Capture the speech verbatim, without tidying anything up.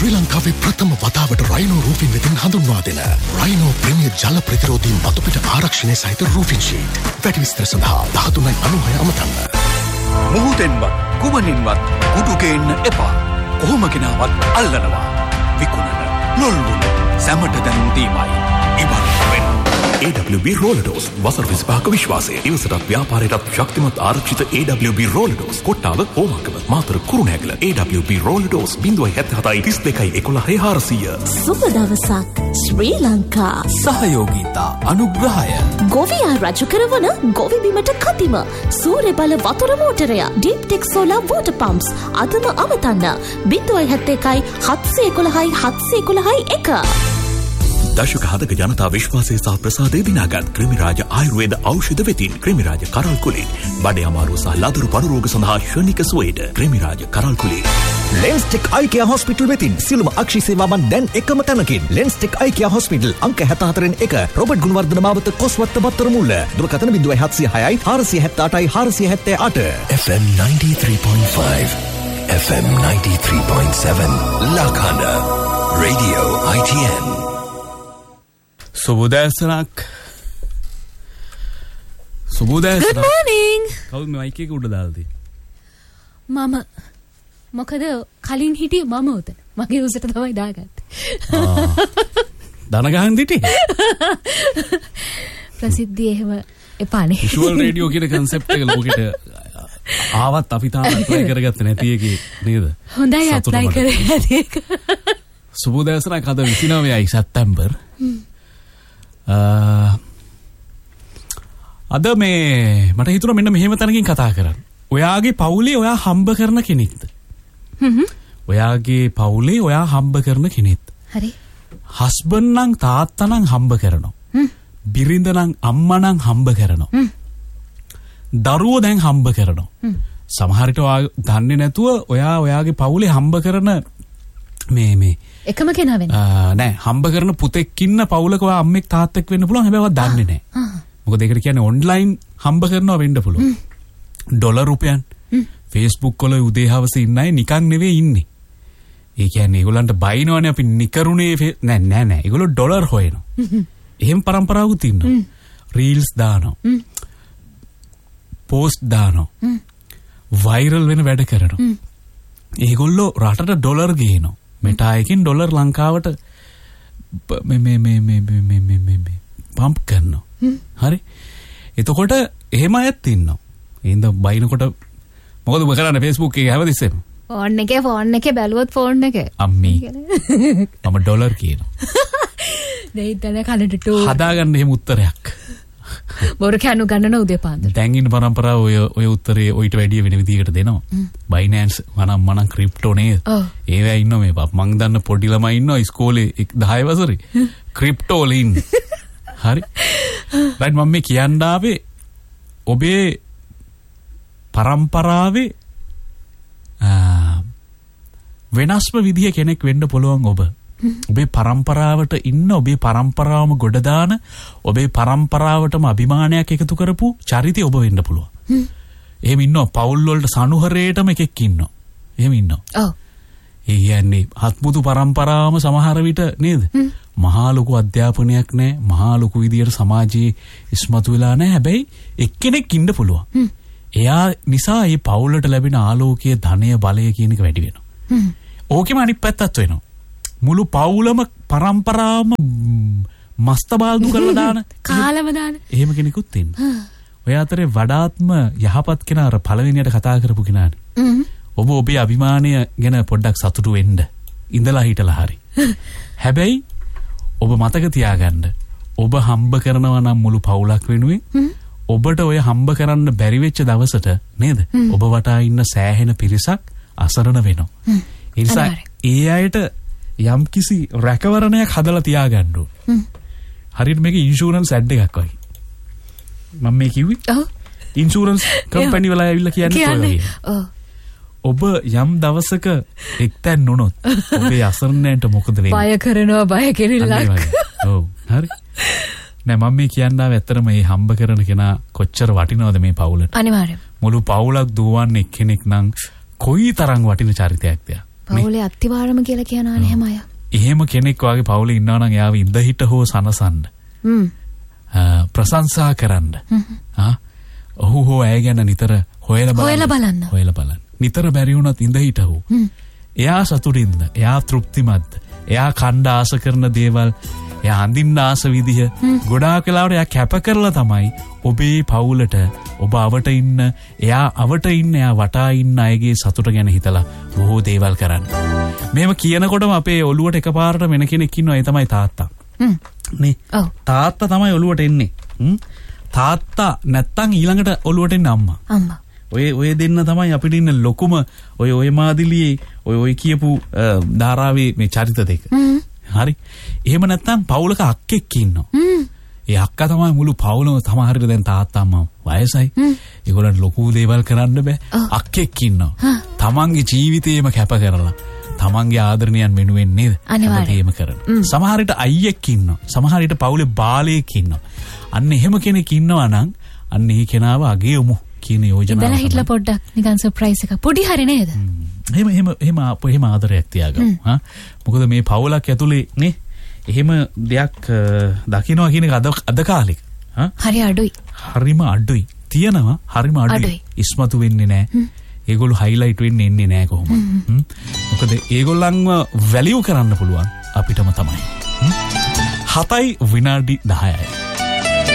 ශ්‍රී ලංකාවේ ප්‍රථම වතාවට රයිනෝ රූෆින් වෙතින් හඳුන්වා දෙන රයිනෝ ප්‍රීමියර් ජල ප්‍රතිරෝධී මතුපිට ආරක්ෂණය සහිත රූෆින් ෂීට්. වැඩි විස්තර සඳහා දහතුනයි අනූහය අමතන්න. මුහුදෙන්වත් කුමනින්වත් කුඩු ගේන්න එපා. කොහොම ගෙනාවත් අල්ලනවා. විකුණන ලොල්වුන සැමට දැනුම් දීමයි. ඉබන් වෙන්න. A W B Rollerdos වසර විසිපහක විශ්වාසය. ඉවසටත් ව්‍යාපාරයටත් ශක්තිමත් ආරක්ෂිත A W B Rollerdos Kottawa Homagama Matara Kurunegala A W B Rollerdos බිංදුවයි හැත්තෑ තිස් දෙකයි එකොළහයි හාරසිය. සුබ දවසක් ශ්‍රී ලංකා. සහයෝගීතා අනුග්‍රහය. ගොවියා රජු කරවන ගොවි බිමට කතිම සූර්ය බල වතුර මෝටරය ඩීප් ටෙක් සෝලාර් වෝටර් පම්ප්ස් අදම අමතන්න බිංදුවයි හැත්තෑ එකයි හත්සිය එකොළහයි හත්සිය එකොළහයි එක. දශක හදක ජනතා විශ්වාසය සහ ප්‍රසාදය දිනාගත් ක්‍රිමිරාජ ආයුර්වේද ඖෂධ වෙතින් ක්‍රිමිරාජ කරල් කුලේ බඩේ අමාරුව සහ ලදරු පඩු රෝග සඳහා ශනික සුවයට ක්‍රිමිරාජ කරල් කුලේ. ලෙන්ස්ටෙක් අයිකියා හොස්පිටල් වෙතින් සියලුම අක්ෂි සේවාවන් දැන් එකම තැනකින්. ලෙන්ස්ටෙක් අයිකියා හොස්පිටල් අංක හැත්තෑ හතරෙන් එක රොබර්ට් ගුණවර්ධන මාවත කොස්වත්ත බත්තර මුල්ල. දුරකථන බිංදුවයි හත්සිය හයයි හාරසිය හැත්තෑ අටයි හාරසිය හැත්තෑ අට. F M ninety-three point five F M ninety-three point seven Lakanda Radio I T N. සුබෝදෑසනක්. සුබෝදෑසනක්. Good morning. කවුද මේ මයික් එක උඩ දාලා තියෙන්නේ? මම මොකද කලින් හිටියේ මම උතන. මගේ උසට තමයි දාගත්තේ. ආ. දන ගහන් දිටි. ප්‍රසිද්ධිය එහෙම එපානේ. විෂුවල් රේඩියෝ කියන concept එක ලෝකෙට ආවත් අපි තාම apply කරගත්තේ නැති එකේ නේද? හොඳයි apply කරේ නැති එක. සුබෝදෑසනක් අද විසිනවයයි සැප්තැම්බර්. අද මේ මට හිතුණා මෙන්න මෙහෙම තැනකින් කතා කරන්න. ඔයාගේ පවුලේ ඔයා හම්බ කරන කෙනෙක්ද? හ්ම්. ඔයාගේ පවුලේ ඔයා හම්බ කරන කෙනෙක්ද? හරි. හස්බන්ඩ් නම් තාත්තා නම් හම්බ කරනවා. හ්ම්. බිරිඳ නම් අම්මා නම් හම්බ කරනවා. හ්ම්. දරුවෝ දැන් හම්බ කරනවා. හ්ම්. සමහර විට ඔයා දන්නේ නැතුව ඔයා ඔයාගේ පවුලේ හම්බ කරන මේ මේ එකම කෙනා වෙන්න. නෑ හම්බ කරන පුතෙක් ඉන්න පවුලක ඔයා අම්මෙක් තාත්තෙක් වෙන්න පුළුවන්. හැබැයි ඔයා දන්නේ නෑ. මොකද ඒකට කියන්නේ ඔන්ලයින් හම්බ කරනවා වෙන්න පුළුවන්. ඩොලර් රුපියල් Facebook වල උදේ හවස ඉන්න අය නිකන් නෙවෙයි ඉන්නේ. ඒ කියන්නේ ඒගොල්ලන්ට බයිනවනේ අපි නිකරුණේ නෑ නෑ නෑ. ඒගොල්ලෝ ඩොලර් හොයනවා. එහෙම પરම්පරාවකුත් ඉන්නවා. රීල්ස් දානවා. පෝස්ට් දානවා. වයිරල් වෙන වැඩ කරනවා. ඒගොල්ලෝ රටට ඩොලර් ගේනවා. මෙටා එකකින් ඩොලර් ලංකාවට මේ මේ මේ මේ මේ මේ මේ මේ පම්ප් කරනවා. හරි. එතකොට එහෙම අයත් ඉන්නවා. එහෙනම් බයිනකොට මොකද ඔබ කරන්නේ Facebook එකේ හැමතිස්සෙම? ෆෝන් එකේ ෆෝන් එකේ බැලුවොත් ෆෝන් එකේ. අම්මී. මම ඩොලර් කියනවා. දෙයිතන කනට ටෝ. හදාගන්න එහෙම උත්තරයක්. බොරු කැනු ගන්නන උදේ පාන්දර. දැන් ඉන්න පරම්පරාව ඔය ඔය උත්තරේ ඔයිට වැඩිය වෙන විදිහකට දෙනවා. Binance වනම් මනම් ක්‍රිප්ටෝ නේද? ඒවා ඉන්නවා මේ බා මං දන්න පොඩි ළමයි ඉන්නවා ඉස්කෝලේ දහය වසරේ. ක්‍රිප්ටෝ වල ඉන්නේ. හරි. රයිට් මම මේ කියන්න ආවේ ඔබේ පරම්පරාවේ වෙනස්ම විදිය කෙනෙක් වෙන්න පුළුවන් ඔබ. ඔබේ පරම්පරාවට ඉන්න ඔබේ පරම්පරාවම ගොඩ දාන ඔබේ පරම්පරාවටම අභිමානයක් එකතු කරපු චරිතය ඔබ වෙන්න පුළුවන්. එහෙම ඉන්නවා පවුල් වලට සනුහරේටම එකෙක් ඉන්නවා. එහෙම ඉන්නවා. ඔව්. ඒ කියන්නේ හත්මුතු පරම්පරාවම සමහර විට නේද? මහා ලොකු අධ්‍යාපනයක් නැහැ. මහා ලොකු විදියට සමාජයේ ඉස්මතු වෙලා නැහැ. හැබැයි එක්කෙනෙක් ඉන්න පුළුවන්. එයා නිසා මේ පවුලට ලැබෙන ආලෝකය, ධනය, බලය කියන එක වැඩි වෙනවා. ඕකෙම අනිත් පැත්තත් වෙනවා. මුළු පවුලම පරම්පරාවම මස්තබාල්දු කරලා දාන කාලම දාන එහෙම කෙනෙකුත් ඉන්නවා. ඔය අතරේ වඩාත්ම යහපත් කෙනා අර පළවෙනියට කතා කරපු කෙනානේ. ඔබ ඔබේ අභිමානය ගැන පොඩ්ඩක් සතුටු වෙන්න. ඉඳලා හිටලා හරි. හැබැයි ඔබ මතක තියාගන්න. ඔබ හම්බ කරනවා නම් මුළු පවුලක් වෙනුවෙන් ඔබට ඔය හම්බ කරන්න බැරි වෙච්ච දවසට නේද? ඔබ වටා ඉන්න සෑහෙන පිරිසක් අසරණ වෙනවා. ඒ නිසා ඒ අයට යම් කිසි රැකවරණයක් හදලා තියාගන්න ඕන. හරියට මේක ඉන්ෂුරන්ස් ඇඩ් එකක් වගේ. මම මේ කිව්වේ? ඔව්. ඉන්ෂුරන්ස් කම්පැනි වල ආවිල්ලා කියන්නේ ඔය වගේ. ඔව්. ඔබ යම් දවසක එක්තැන් වුණොත් ඔබේ අසරණයන්ට මොකද වෙන්නේ? බය කරනවා බය කෙනෙල්ලක්. ඔව්. හරි. නෑ මම මේ කියන්න ආවේ ඇත්තටම මේ හම්බ කරන කෙනා කොච්චර වටිනවද මේ පවුලට? අනිවාර්යයෙන්. මුළු පවුලක් දුවන්නේ එක්කෙනෙක් නම් කොයි තරම් වටින චරිතයක්ද? පවුලේ අත්තිවාරම කියලා කියනවානේ හැම අය. එහෙම කෙනෙක් වගේ පවුලේ ඉන්නවා නම් එයාව ඉඳ හිට හෝ සනසන්න. හ්ම්. ප්‍රශංසා කරන්න. ආ ඔහු හෝ ඇය ගැන නිතර හොයලා බලන්න. හොයලා බලන්න. හොයලා බලන්න. නිතර බැරි වුණත් ඉඳ හිට හෝ. එයා සතුටින්ද? එයා තෘප්තිමත්ද? එයා කණ්ඩ ආස කරන දේවල්, එයා අඳින්න ආස විදිහ ගොඩාක් වෙලාවට එයා කැප කරලා තමයි ඔබේ පවුලට ඔබ අවට ඉන්න, එයා අවට ඉන්න, එයා වටා ඉන්න අයගේ සතුට ගැන හිතලා බොහෝ දේවල් කරන්නේ. මේව කියනකොටම අපේ ඔළුවට එකපාරට වෙන කෙනෙක් ඉන්නවා, ඒ තමයි තාත්තා. නේ? තාත්තා තමයි ඔළුවට එන්නේ. තාත්තා නැත්තම් ඊළඟට ඔළුවට එන්නේ අම්මා. අම්මා. ඔය ඔය දෙන්න තමයි අපිට ඉන්න ලොකුම ඔය ඔය මාදිලියේ ඔය ඔය කියපු ධාරාවේ මේ චරිත දෙක. හරි. එහෙම නැත්තම් පවුලක අක්කෙක් ඉන්නවා. ඒ අක්කා තමයි මුළු පවුලම සමහරවිට දැන් තාත්තා අම්මා වයසයි. ඒගොල්ලන්ට ලොකු දේවල් කරන්න බෑ. අක්කෙක් ඉන්නවා. තමන්ගේ ජීවිතේම කැප කරලා තමන්ගේ ආදරණියන් වෙනුවෙන් නේද? අනිවාර්යයෙන්ම කරන. සමහර විට අයියෙක් ඉන්නවා. සමහර විට පවුලේ බාලයෙක් ඉන්නවා. අන්න එහෙම කෙනෙක් ඉන්නවා නම් අන්න ඒ කෙනාව අගයමු කියන යෝජනාව. ඉඳලා හිටලා පොඩ්ඩක් නිකන් සර්ප්‍රයිස් එකක්. පොඩි හරි නේද? එහෙම එහෙම එහෙම එහෙම ආදරයක් තියාගමු. හා මොකද මේ පවුලක් ඇතුලේ නේ එහෙම දෙයක් දකින්නවා කියන එක අද අද කාලෙක හා හරි අඩුයි. හරිම අඩුයි. තියෙනවා හරිම අඩුයි. ඉස්මතු වෙන්නේ නැහැ. ඒගොල්ලෝ හයිලයිට් වෙන්නේ ඉන්නේ නැහැ කොහොමද? මොකද ඒගොල්ලන්ව වැලියු කරන්න පුළුවන් අපිටම තමයි. හතයි විනාඩි දහයයි.